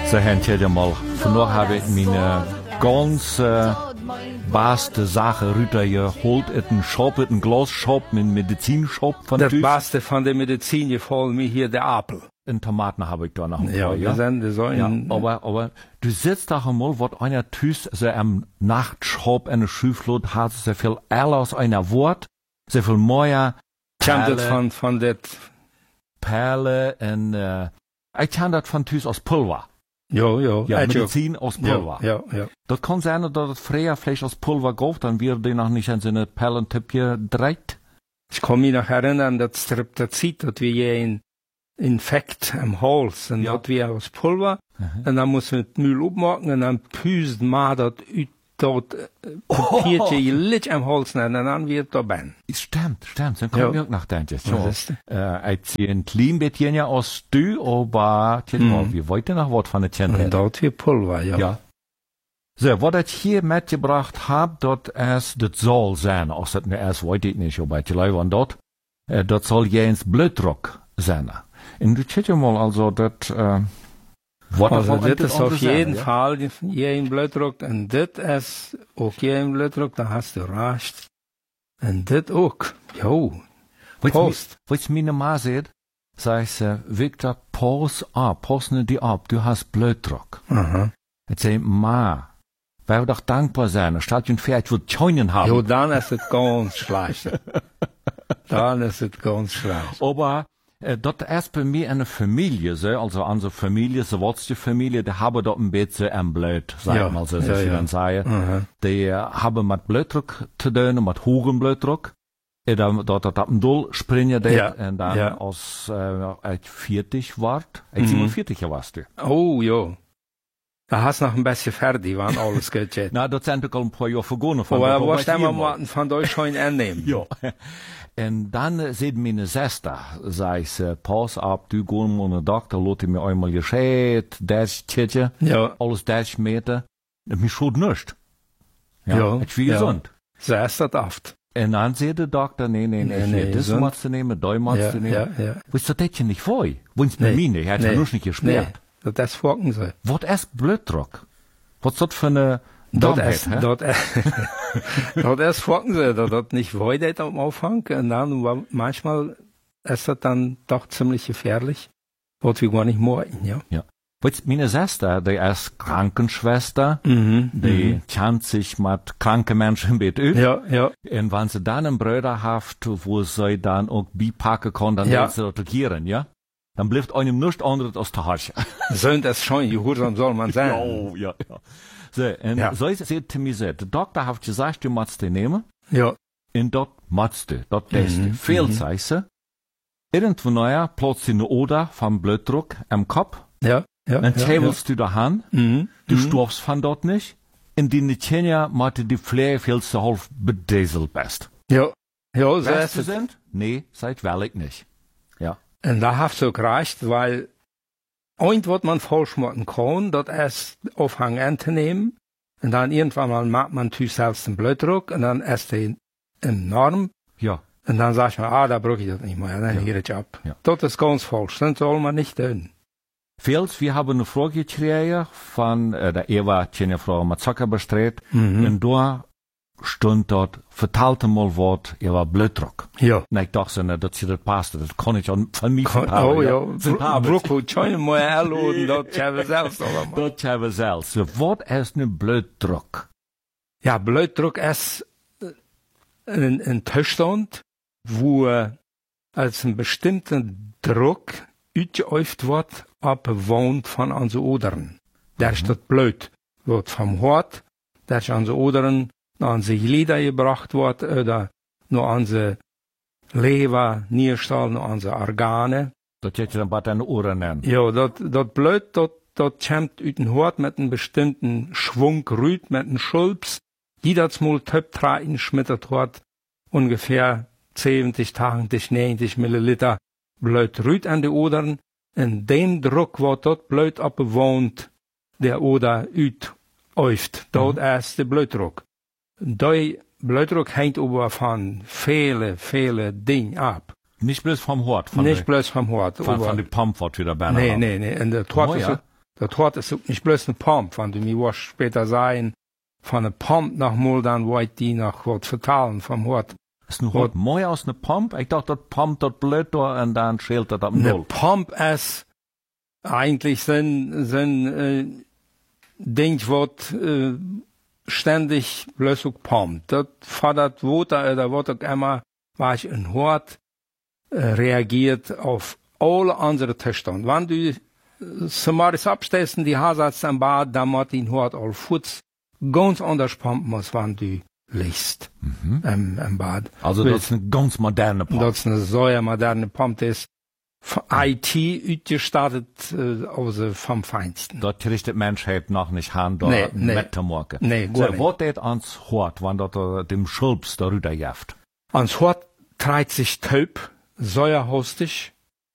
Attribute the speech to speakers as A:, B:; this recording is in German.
A: So, Herrn Tjedjamal, vandaag habe ich meine ganz beste Sache runtergeholt. Ein Shop, ein Glasshop, ein Medizinshop von
B: Das
A: Tüß.
B: Beste von der Medizin gefällt mir hier der Apfel.
A: In Tomaten habe ich da noch ein
B: Ja,
A: paar,
B: wir sind so in,
A: ja, aber du sitzt da einmal, was einer Tüß, so am Nachtshop in der Schulflut hat, so viel Erl aus einer Wort, so viel mehr
B: kommt das von der,
A: Perle und, ich kann das von Tüß aus Pulver.
B: ja,
A: Ja, Medizin aus Pulver.
B: Ja.
A: Das kann sein, dass es früher vielleicht aus Pulver gab, dann wird die noch nicht in so eine Perlentippje gedreht.
B: Ich kann mich noch erinnern, das Streptozid, dass wir hier ein Infekt am Hals, und
A: Ja.
B: das wir aus Pulver, und dann muss man das Müll aufmachen, und dann püst man das uit, dort Papiertje licht am Hals nehmen, und dann wird da ben.
A: Stimmt, dann kann
B: Ja.
A: ich auch nachdenken.
B: Was ist
A: Ich sehe ein klein bisschen ja aus Stü, aber, wir wollten noch was von der
B: Und
A: Tjen.
B: dort wird Pulver, ja.
A: Ja. So, was ich hier mitgebracht habe, das soll sein, auch das erst weiß ich nicht, aber ich glaube an dort, das soll jens Blutdruck sein. Und du checkst mal, also, das,
B: Also, das ist
A: anders
B: auf jeden
A: sein,
B: Fall hier ein Blutdruck, und das ist auch hier ein Blutdruck, da hast du recht. Und das auch. Jo. Post.
A: Was meine Ma sagt, sagt sie, Victor, pass nicht die ab, du hast Blutdruck.
B: Aha.
A: Ich sage, Ma, weil wir doch dankbar sein, statt ein Pferd wird Scheinen haben.
B: Jo, dann ist es ganz schlecht. Dann ist es ganz schlecht.
A: Aber das ist bei mir eine Familie, so, also unsere Familie, so was die Familie, die haben dort ein bisschen am Blut, sag
B: Ja,
A: ich mal so,
B: ja,
A: ich
B: ja.
A: dann sage.
B: Aha.
A: Die haben mit Blutdruck zu tun, mit hohem Blutdruck. En dan dat op een doel springen deed,
B: Ja,
A: en dan
B: ja.
A: als ik 40 word, ik 47 was du.
B: Oh, jo. Da hast du noch ein bisschen fertig, wann alles geht jetzt.
A: Nou, dat zijn ook al een paar jaar vergonnen.
B: Aber da
A: dat
B: warst du
A: was
B: immer
A: hier
B: mal von euch schon annehmen.
A: Ja. En dan zit mijn zuster, zei ze, pas op, du gaan naar de dokter, laat mir einmal gescheit, 30 tje,
B: Ja.
A: alles 30 meter, en mij schuld niks.
B: Ja,
A: ik wie
B: ja.
A: gezond.
B: So ist das oft.
A: En dan zei de dokter, nee, das
B: gezond.
A: musst du nehmen, dat musst
B: Ja,
A: du nehmen.
B: ja.
A: Was dat deed je niet voor? Wens bij mij niet, hij had nog niet gesmeerd.
B: Nee, das folgen sie.
A: Wat is Blutdruck? Wat is dat voor een
B: Dort
A: Dummheit,
B: ist,
A: hè?
B: dort ist folgen sie, dass das nicht weiter am Anfang, und dann, manchmal ist das dann doch ziemlich gefährlich. Was wir gar nicht morgen, ja.
A: Ja. Weißt, meine Schwester, die ist Krankenschwester,
B: Mhm.
A: die kennt sich mit kranken Menschen mit aus.
B: Ja, ja.
A: Und wenn sie dann einen Bruder hat, wo sie dann auch beipacken kann, dann
B: Ja.
A: wird sie das regieren, ja? Dann bleibt einem nichts anderes als der Hasch.
B: Sind das schon, gehorsam soll man sein.
A: Oh, ja. So, und
B: Ja.
A: so ist es zu mir so, der Doktor hat gesagt, du musst den nehmen,
B: Ja.
A: und dort musst du, dort test du. Viel sagt sie. Irgendwo neuer, plötzlich eine Oder vom Blutdruck am Kopf,
B: Ja. Ja.
A: dann
B: ja,
A: tabelst du daheim,
B: Mhm.
A: du stirbst von dort nicht, in die Kenia machte die Pflege viel zu halb bedeselt bist.
B: Ja. Ja, so
A: Weißt
B: ist
A: du
B: es.
A: sind? Nee, seid wirklich nicht. Ja.
B: Und da hast du gereicht, weil und was man falsch machen kann, das ist Aufhang anzunehmen, und dann irgendwann mal macht man natürlich selbst den Blutdruck, und dann ist der enorm,
A: Ja.
B: und dann sagt man, da brauche ich das nicht mehr, dann hier ich ab.
A: Ja.
B: Das ist ganz falsch, das soll man nicht tun.
A: Vieles, wir haben eine Frage gekriegt von der Eva, die Frau Mazzocca bestrebt, und da stund dort, vertalte mal was über Blutdruck.
B: Ja.
A: Und ich dachte, ne, das passt, das kann ich auch von mir
B: Oh ja,
A: vertalen.
B: Broekhoed, schon mal herladen, das haben wir selbst allemaal.
A: Das haben wir selbst. So, was ist ein Blutdruck?
B: Ja, Blutdruck ist ein Zustand, wo als ein bestimmter Druck uitgeübt wird, abbewohnt von unseren Oderen. Der ist das Blut, wird vom Hort, der ist an unsere Oderen, nach unsere Glieder gebracht wird, oder nach unsere Leber, Nierstall, nach unsere Organe.
A: Das hätte ich dann bei deinen Ohren nennen.
B: Ja, dat Blut, dat kommt uit den Hort mit einem bestimmten Schwung, rüt, mit einem Schulps. Jedes Mal Töpf schmittert wird, ungefähr 70, 80, 90 Milliliter Blut rüt an die Odern. In dem Druck wird dort Blut abbewohnt, der Oder uitäuft. Dort ist der Blutdruck. Der Blutdruck hängt aber von viele Dingen ab.
A: Nicht bloß vom Hort.
B: Nicht bloß vom Hort.
A: Von der Pump wird wieder bei.
B: Nee. Und das Das Hort ist auch nicht bloß eine Pump, wenn du mir was später sagen, von einer Pump nach mal, dann wollt die nach was vertalen vom Hort.
A: Ist ein Hort mehr als eine Pump? Ich dachte, das Pump, das blöd da und dann schält das ab Null.
B: Eine Pump ist eigentlich sind Ding, was ständig bloß auch pumpt. Das fordert Water, da wird auch immer, was ein Hort reagiert auf alle andere Zustände. Wenn du summaris abstellst die Haarsätze am Bad, dann muss die Hort all Fuß ganz anders pumpen, als wenn du liegst im Bad.
A: Also das ist eine ganz moderne Pump.
B: Das ist eine sehr moderne Pump, die ist von IT gestartet, also vom Feinsten.
A: Dort kriegt die Menschheit noch nicht Hand, da mitzumachen.
B: Nee,
A: so,
B: gut.
A: was geht ans Hort, wenn dort dem Schulps darüber jaft?
B: Ans Hort treibt sich Taub, säuerhostig,